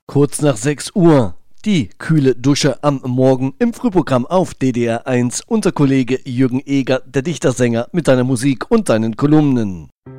Kurz nach 6 Uhr. Die kühle Dusche am Morgen im Frühprogramm auf DDR 1. Unser Kollege Jürgen Eger, der Dichtersänger, mit seiner Musik und seinen Kolumnen.